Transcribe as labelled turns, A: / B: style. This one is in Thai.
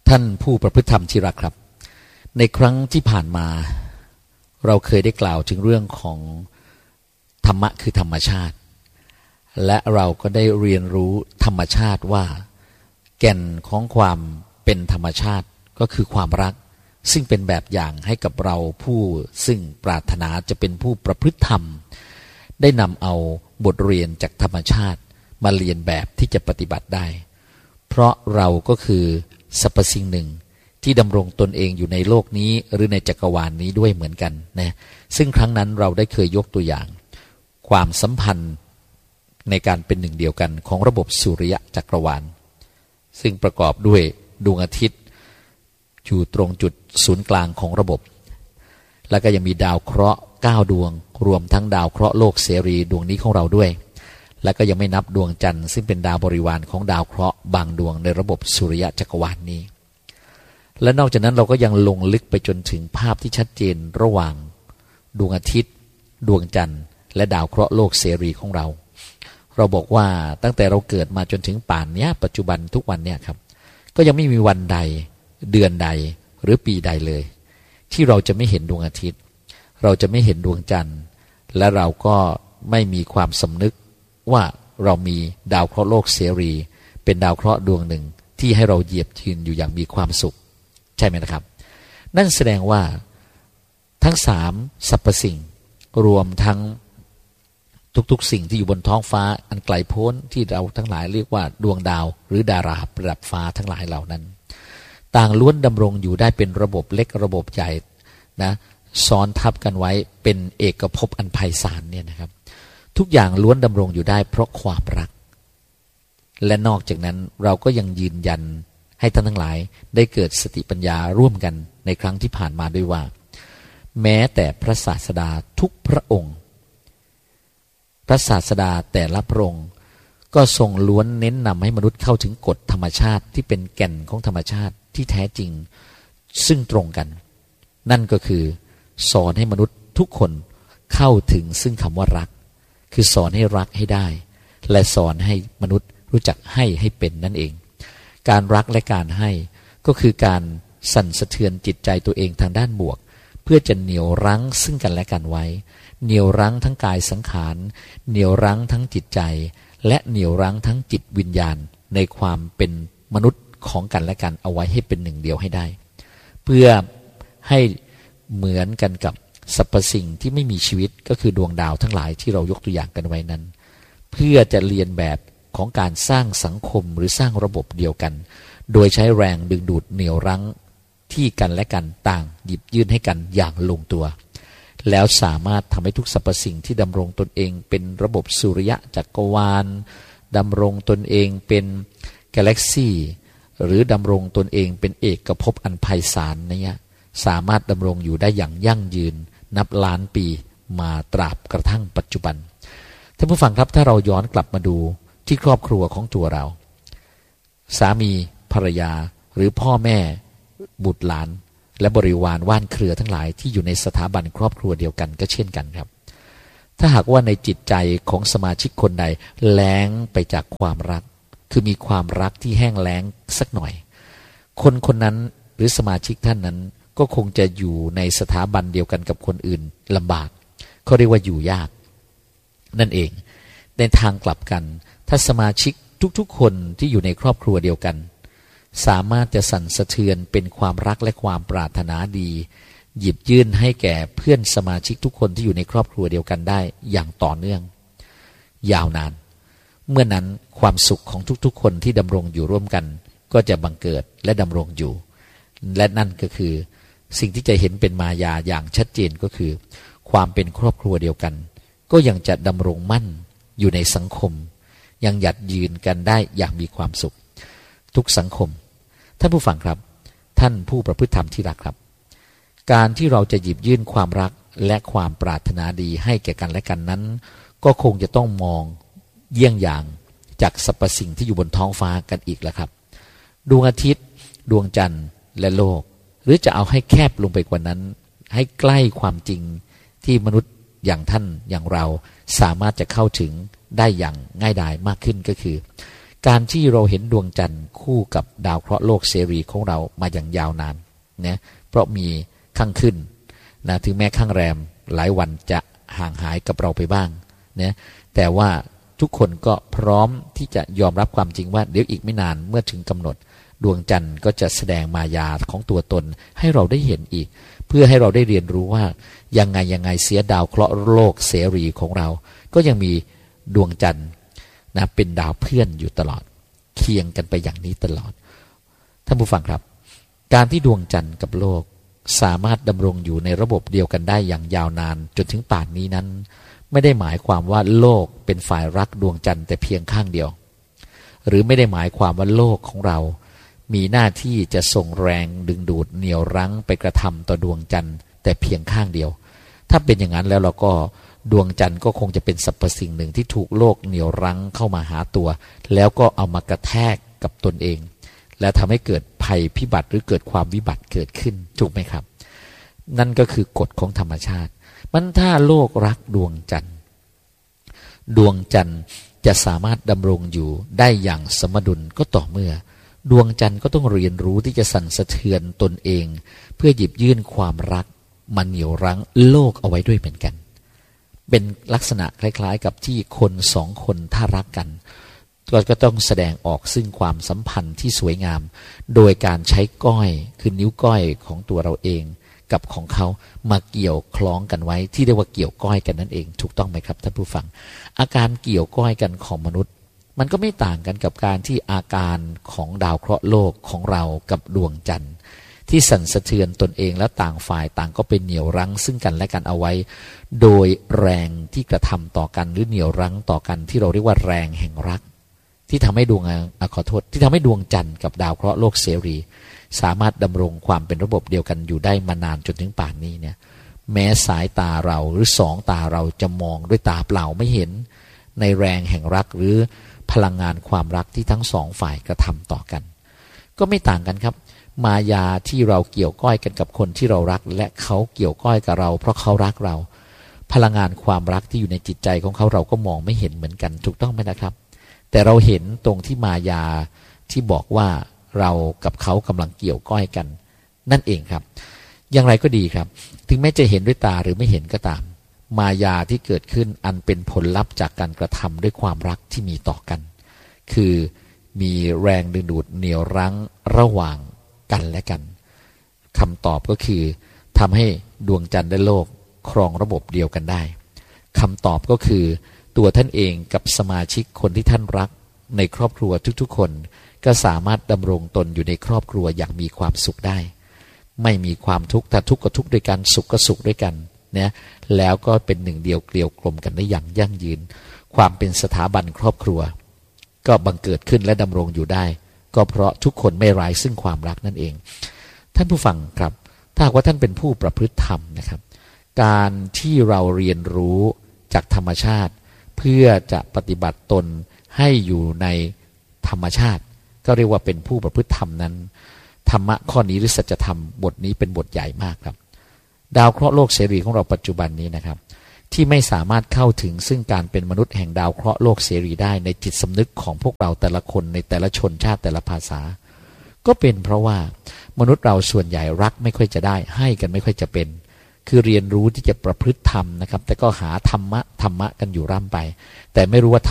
A: ท่านผู้ประพฤติธรรมที่รักครับในครั้งที่ผ่านมาเราเคยได้กล่าวถึงเรื่องของธรรมะคือธรรมชาติและเราก็ได้เรียนรู้ธรรมชาติว่าแก่นของความเป็นธรรมชาติก็คือความรักซึ่งเป็นแบบอย่างให้กับเราผู้ซึ่งปรารถนาจะเป็นผู้ประพฤติธรรมได้นำเอาบทเรียนจากธรรมชาติมาเรียนแบบที่จะปฏิบัติได้เพราะเราก็คือสรรพสิ่งหนึ่งที่ดำรงตนเองอยู่ในโลกนี้หรือในจักรวาลนี้ด้วยเหมือนกันนะซึ่งครั้งนั้นเราได้เคยยกตัวอย่างความสัมพันธ์ในการเป็นหนึ่งเดียวกันของระบบสุริยะจักรวาลซึ่งประกอบด้วยดวงอาทิตย์อยู่ตรงจุดศูนย์กลางของระบบแล้วก็ยังมีดาวเคราะห์9ดวงรวมทั้งดาวเคราะห์โลกเสรีดวงนี้ของเราด้วยแล้วก็ยังไม่นับดวงจันทร์ซึ่งเป็นดาวบริวารของดาวเคราะห์บางดวงในระบบสุริยะจักรวาลนี้และนอกจากนั้นเราก็ยังลงลึกไปจนถึงภาพที่ชัดเจนระหว่างดวงอาทิตย์ดวงจันทร์และดาวเคราะห์โลกเสรีของเราบอกว่าตั้งแต่เราเกิดมาจนถึงป่านนี้ปัจจุบันทุกวันเนี่ยครับก็ยังไม่มีวันใดเดือนใดหรือปีใดเลยที่เราจะไม่เห็นดวงอาทิตย์เราจะไม่เห็นดวงจันทร์และเราก็ไม่มีความสำนึกว่าเรามีดาวเคราะห์โลกเสรีเป็นดาวเคราะห์ดวงหนึ่งที่ให้เราเหยียบยืนอยู่อย่างมีความสุขใช่ไหมนะครับนั่นแสดงว่าทั้งสามสรรพสิ่งรวมทั้งทุกๆสิ่งที่อยู่บนท้องฟ้าอันไกลโพ้นที่เราทั้งหลายเรียกว่าดวงดาวหรือดาราประดับฟ้าทั้งหลายเหล่านั้นต่างล้วนดำรงอยู่ได้เป็นระบบเล็กระบบใหญ่นะซ้อนทับกันไว้เป็นเอกภพอันไพศาลเนี่ยนะครับทุกอย่างล้วนดำรงอยู่ได้เพราะความรักและนอกจากนั้นเราก็ยังยืนยันให้ท่านทั้งหลายได้เกิดสติปัญญาร่วมกันในครั้งที่ผ่านมาด้วยว่าแม้แต่พระศาสดาทุกพระองค์พระศาสดาแต่ละพระองค์ก็ทรงล้วนเน้นนำให้มนุษย์เข้าถึงกฎธรรมชาติที่เป็นแก่นของธรรมชาติที่แท้จริงซึ่งตรงกันนั่นก็คือสอนให้มนุษย์ทุกคนเข้าถึงซึ่งคำว่ารักคือสอนให้รักให้ได้และสอนให้มนุษย์รู้จักให้เป็นนั่นเองการรักและการให้ก็คือการสั่นสะเทือนจิตใจตัวเองทางด้านบวกเพื่อจะเหนี่ยวรั้งซึ่งกันและกันไว้เหนี่ยวรั้งทั้งกายสังขารเหนี่ยวรั้งทั้งจิตใจและเหนี่ยวรั้งทั้งจิตวิญญาณในความเป็นมนุษย์ของกันและกันเอาไว้ให้เป็นหนึ่งเดียวให้ได้เพื่อให้เหมือนกันกับสรรพสิ่งที่ไม่มีชีวิตก็คือดวงดาวทั้งหลายที่เรายกตัวอย่างกันไว้นั้นเพื่อจะเรียนแบบของการสร้างสังคมหรือสร้างระบบเดียวกันโดยใช้แรงดึงดูดเหนี่ยวรั้งที่กันและกันต่างหยิบยื่นให้กันอย่างลงตัวแล้วสามารถทำให้ทุกสรรพสิ่งที่ดำรงตนเองเป็นระบบสุริยะจักรวาลดำรงตนเองเป็นกาแล็กซี่หรือดำรงตนเองเป็นเอกภพอันไพศาลเนี่ยสามารถดำรงอยู่ได้อย่างยั่งยืนนับล้านปีมาตราบกระทั่งปัจจุบันท่านผู้ฟังครับถ้าเราย้อนกลับมาดูที่ครอบครัวของตัวเราสามีภรรยาหรือพ่อแม่บุตรหลานและบริวารว่านเครือทั้งหลายที่อยู่ในสถาบันครอบครัวเดียวกันก็เช่นกันครับถ้าหากว่าในจิตใจของสมาชิกคนใดแล้งไปจากความรักคือมีความรักที่แห้งแล้งสักหน่อยคนคนนั้นหรือสมาชิกท่านนั้นก็คงจะอยู่ในสถาบันเดียวกันกับคนอื่นลำบากเขาเรียกว่าอยู่ยากนั่นเองในทางกลับกันถ้าสมาชิกทุกๆคนที่อยู่ในครอบครัวเดียวกันสามารถจะสั่นสะเทือนเป็นความรักและความปรารถนาดีหยิบยื่นให้แก่เพื่อนสมาชิกทุกคนที่อยู่ในครอบครัวเดียวกันได้อย่างต่อเนื่องยาวนานเมื่อนั้นความสุขของทุกๆคนที่ดำรงอยู่ร่วมกันก็จะบังเกิดและดำรงอยู่และนั่นก็คือสิ่งที่จะเห็นเป็นมายาอย่างชัดเจนก็คือความเป็นครอบครัวเดียวกันก็ยังจะดำรงมั่นอยู่ในสังคมยังหยัดยืนกันได้อย่างมีความสุขทุกสังคมท่านผู้ฟังครับท่านผู้ประพฤติธรรมที่รักครับการที่เราจะหยิบยื่นความรักและความปรารถนาดีให้แก่กันและกันนั้นก็คงจะต้องมองเยี่ยงอย่างจากสรรพสิ่งที่อยู่บนท้องฟ้ากันอีกแล้วครับดวงอาทิตย์ดวงจันทร์และโลกหรือจะเอาให้แคบลงไปกว่านั้นให้ใกล้ความจริงที่มนุษย์อย่างท่านอย่างเราสามารถจะเข้าถึงได้อย่างง่ายดายมากขึ้นก็คือการที่เราเห็นดวงจันทร์คู่กับดาวเคราะห์โลกเสรีของเรามาอย่างยาวนานเนี่ยเพราะมีข้างขึ้นนะถึงแม้ข้างแรมหลายวันจะห่างหายกับเราไปบ้างเนี่ยแต่ว่าทุกคนก็พร้อมที่จะยอมรับความจริงว่าเดี๋ยวอีกไม่นานเมื่อถึงกำหนดดวงจันทร์ก็จะแสดงมายาของตัวตนให้เราได้เห็นอีกเพื่อให้เราได้เรียนรู้ว่ายังไงเสียดาวเคราะห์โลกเสรีของเราก็ยังมีดวงจันทร์นะเป็นดาวเพื่อนอยู่ตลอดเคียงกันไปอย่างนี้ตลอดท่านผู้ฟังครับการที่ดวงจันทร์กับโลกสามารถดำรงอยู่ในระบบเดียวกันได้อย่างยาวนานจนถึงป่านนี้นั้นไม่ได้หมายความว่าโลกเป็นฝ่ายรักดวงจันทร์แต่เพียงข้างเดียวหรือไม่ได้หมายความว่าโลกของเรามีหน้าที่จะส่งแรงดึงดูดเหนี่ยวรั้งไปกระทำต่อดวงจันทร์แต่เพียงข้างเดียวถ้าเป็นอย่างนั้นแล้วเราก็ดวงจันทร์ก็คงจะเป็นสรรพสิ่งหนึ่งที่ถูกโลกเหนี่ยวรั้งเข้ามาหาตัวแล้วก็เอามากระแทกกับตนเองและทำให้เกิดภัยพิบัติหรือเกิดความวิบัติเกิดขึ้นถูกไหมครับนั่นก็คือกฎของธรรมชาติมันถ้าโลกรักดวงจันทร์ดวงจันทร์จะสามารถดำรงอยู่ได้อย่างสมดุลก็ต่อเมื่อดวงจันทร์ก็ต้องเรียนรู้ที่จะสั่นสะเทือนตนเองเพื่อหยิบยื่นความรักมาเหนี่ยวรั้งโลกเอาไว้ด้วยเหมือนกันเป็นลักษณะคล้ายๆกับที่คนสองคนถ้ารักกันก็ต้องแสดงออกซึ่งความสัมพันธ์ที่สวยงามโดยการใช้ก้อยคือนิ้วก้อยของตัวเราเองกับของเขามาเกี่ยวคล้องกันไว้ที่เรียกว่าเกี่ยวก้อยกันนั่นเองถูกต้องไหมครับท่านผู้ฟังอาการเกี่ยวก้อยกันของมนุษย์มันก็ไม่ต่างกันกับการที่อาการของดาวเคราะห์โลกของเรากับดวงจันทร์ที่สั่นสะเทือนตนเองและต่างฝ่ายต่างก็เป็นเหนี่ยวรั้งซึ่งกันและกันเอาไว้โดยแรงที่กระทำต่อกันหรือเหนี่ยวรั้งต่อกันที่เราเรียกว่าแรงแห่งรักที่ทำให้ที่ทำให้ดวงจันทร์กับดาวเคราะห์โลกเสรีสามารถดำรงความเป็นระบบเดียวกันอยู่ได้มานานจนถึงป่านนี้เนี่ยแม้สายตาเราหรือสองตาเราจะมองด้วยตาเปล่าไม่เห็นในแรงแห่งรักหรือพลังงานความรักที่ทั้งสองฝ่ายกระทำต่อกันก็ไม่ต่างกันครับมายาที่เราเกี่ยวก้อยกันกับคนที่เรารักและเขาเกี่ยวก้อยกับเราเพราะเขารักเราพลังงานความรักที่อยู่ในจิตใจของเขาเราก็มองไม่เห็นเหมือนกันถูกต้องไหมนะครับแต่เราเห็นตรงที่มายาที่บอกว่าเรากับเขากำลังเกี่ยวก้อยกันนั่นเองครับอย่างไรก็ดีครับถึงแม้จะเห็นด้วยตาหรือไม่เห็นก็ตามมายาที่เกิดขึ้นอันเป็นผลลัพธ์จากการกระทำด้วยความรักที่มีต่อกันคือมีแรงดึงดูดเหนี่ยวรั้งระหว่างกันและกันคำตอบก็คือทำให้ดวงจันทร์และโลกครองระบบเดียวกันได้คำตอบก็คือตัวท่านเองกับสมาชิกคนที่ท่านรักในครอบครัวทุกๆคนก็สามารถดำรงตนอยู่ในครอบครัวอย่างมีความสุขได้ไม่มีความทุกข์ถ้าทุกข์ก็ทุกข์ด้วยกันสุขก็สุขด้วยกันเนี่ยแล้วก็เป็นหนึ่งเดียวเกลียวกลมกันได้อย่างยั่งยืนความเป็นสถาบันครอบครัวก็บังเกิดขึ้นและดำรงอยู่ได้ก็เพราะทุกคนไม่ไร้ซึ่งความรักนั่นเองท่านผู้ฟังครับถ้าว่าท่านเป็นผู้ประพฤติธรรมนะครับการที่เราเรียนรู้จากธรรมชาติเพื่อจะปฏิบัติตนให้อยู่ในธรรมชาติก็เรียกว่าเป็นผู้ประพฤติธรรมนั้นธรรมะข้อนี้หรือสัจธรรมบทนี้เป็นบทใหญ่มากครับดาวเคราะห์โลกเสรีของเราปัจจุบันนี้นะครับที่ไม่สามารถเข้าถึงซึ่งการเป็นมนุษย์แห่งดาวเคราะห์โลกเสรีได้ในจิตสำนึกของพวกเราแต่ละคนในแต่ละชนชาติแต่ละภาษาก็เป็นเพราะว่ามนุษย์เราส่วนใหญ่รักไม่ค่อยจะได้ให้กันไม่ค่อยจะเป็นคือเรียนรู้ที่จะประพฤติธรรมนะครับแต่ก็หาธรรมะกันอยู่ร่ำไปแต่ไม่รู้ว่า